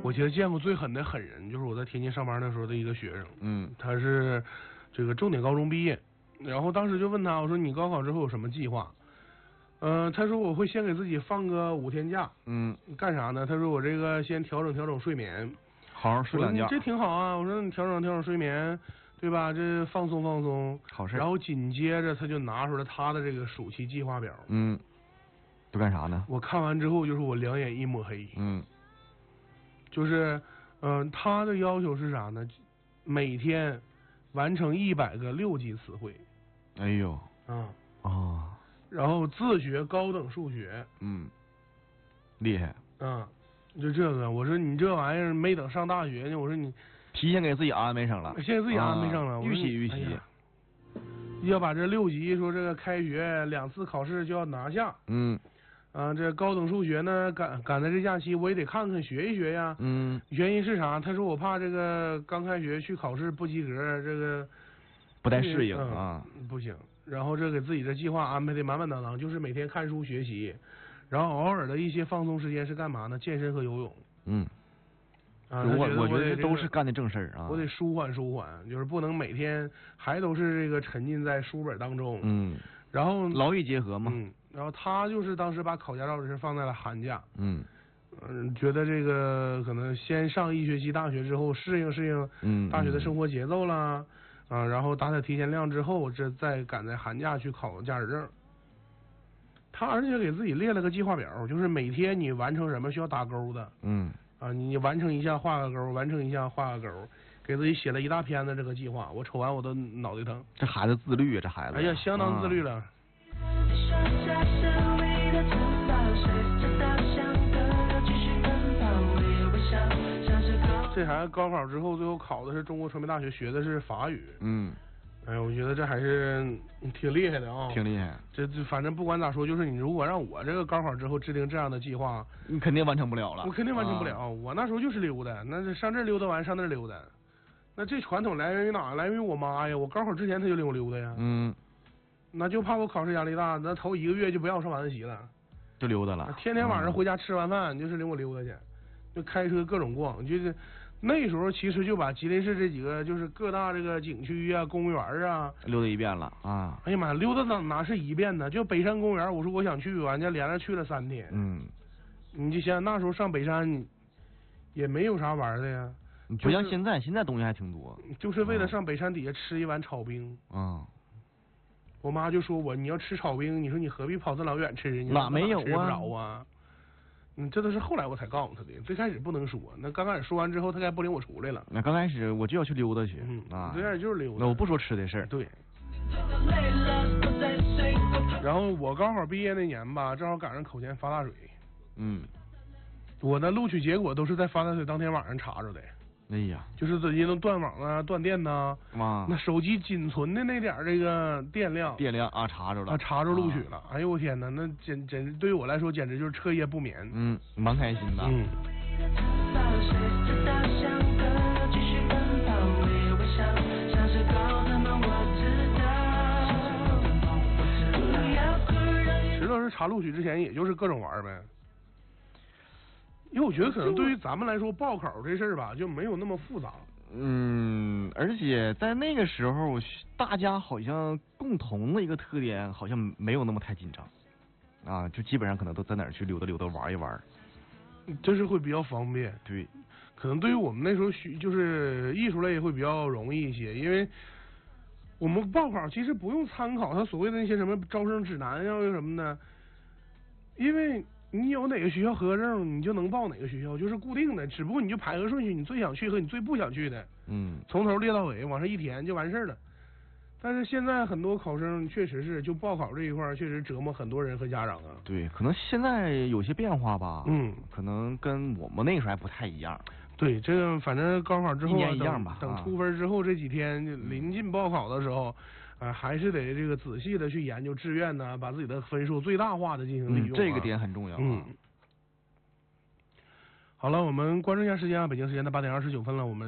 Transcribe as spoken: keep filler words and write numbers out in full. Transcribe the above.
我其实见过最狠的狠人，就是我在天津上班那时候的一个学生， 嗯， 他是这个重点高中毕业，然后当时就问他，我说你高考之后有什么计划？嗯、呃，他说我会先给自己放个五天假， 嗯， 干啥呢？他说我这个先调整调整睡眠， 好好睡两觉， 这挺好啊。我说你调整调整睡眠，对吧？这放松放松， 好事。 然后紧接着他就拿出了他的这个暑期计划表， 嗯，都干啥呢？ 我看完之后就是我两眼一抹黑， 嗯， 就是，嗯、呃，他的要求是啥呢？每天完成一百个六级词汇， 哎呦， 啊， 哦， 然后自学高等数学， 嗯，厉害， 啊，就这个，我说你这玩意儿没等上大学呢，我说你提前给自己安排上了， 现在自己安排上了， 啊、 我说预习预习、 哎，要把这六级说这个开学两次考试就要拿下， 嗯。 啊，这高等数学呢，赶赶在这假期，我也得看看学一学呀。 嗯。 原因是啥？他说我怕这个刚开学去考试不及格，这个不太适应啊、 嗯。不行。然后这给自己的计划安排的满满当当，就是每天看书学习，然后偶尔的一些放松时间是干嘛呢？健身和游泳。 嗯。 啊， 我我觉得得都是干的正事儿啊。 我得舒缓舒缓，就是不能每天还都是这个沉浸在书本当中。 嗯。 然后劳逸结合嘛。 嗯。然后他就是当时把考驾照的事放在了寒假。 嗯。 嗯，觉得这个可能先上一学期大学之后适应适应嗯大学的生活节奏啦，嗯、啊，然后打打提前量之后，这再赶在寒假去考驾驶证。他而且给自己列了个计划表，就是每天你完成什么需要打勾的。 嗯。 啊，你完成一项画个勾，完成一项画个勾，给自己写了一大篇的这个计划，我瞅完我都脑袋疼。 这孩子自律啊，这孩子。 哎呀，相当自律了。 啊这孩子高考之后，最后考的是中国传媒大学，学的是法语。 嗯。 哎呀，我觉得这还是挺厉害的啊、哦。 挺厉害。 这这反正不管咋说，就是你如果让我这个高考之后制定这样的计划， 你肯定完成不了了。 我肯定完成不了。 啊、 我那时候就是溜达，那是上这溜达完上那溜达。那这传统来源于哪？来源于我妈呀！我高考之前她就领我溜达呀。 嗯。 那就怕我考试压力大，那头一个月就不让我上晚自习了， 就溜达了。 天天晚上回家吃完饭、嗯、就是领我溜达去，就开车各种逛，就是那时候其实就把吉林市这几个就是各大这个景区啊、公园啊溜达一遍了啊！ 哎呀妈呀，溜达哪哪是一遍呢？就北山公园，我说我想去，完家连着去了三天。 嗯。 你就想想那时候上北山，也没有啥玩的呀。 不像现在，就是、现在东西还挺多。 就是为了上北山底下吃一碗炒冰。 嗯。 我妈就说我你要吃炒冰，你说你何必跑这老远吃？你哪没有啊？ 吃不着啊。嗯，这都是后来我才告诉他的，最开始不能说。那刚开始说完之后，他该不领我出来了。 那刚开始我就要去溜达去。 嗯啊。 最开始就是溜达。 那我不说吃的事儿。 对。然后我高考毕业那年吧，正好赶上口前发大水。 嗯。 我的录取结果都是在发大水当天晚上查着的。 哎呀， 就是因为断网啊、断电呐、 啊， 那手机仅存的那点这个电量， 电量啊查着了， 啊查着录取了。啊、哎呦我天哪，那简简直对于我来说简直就是彻夜不眠。 嗯，蛮开心的。 嗯。石头是查录取之前，也就是各种玩呗。因为我觉得可能对于咱们来说，报考这事儿吧，就没有那么复杂。 嗯，而且在那个时候，大家好像共同的一个特点，好像没有那么太紧张啊，就基本上可能都在哪儿去溜达溜达玩一玩， 这是会比较方便。 对， 可能对于我们那时候学就是艺术类会比较容易一些，因为我们报考其实不用参考他所谓的那些什么招生指南呀什么的，因为你有哪个学校合格证，你就能报哪个学校，就是固定的。只不过你就排个顺序，你最想去和你最不想去的， 嗯， 从头列到尾，往上一填就完事儿了。但是现在很多考生确实是就报考这一块确实折磨很多人和家长啊。 对，可能现在有些变化吧， 嗯， 可能跟我们那个时候还不太一样。 对，这个反正高考之后、啊、 一年一样吧。 等出分之后这几天临近报考的时候，呃，还是得这个仔细的去研究志愿呢，把自己的分数最大化的进行利用、啊嗯。这个点很重要、啊。 嗯。好了，我们关注一下时间啊，北京时间的八点二十九分了，我们。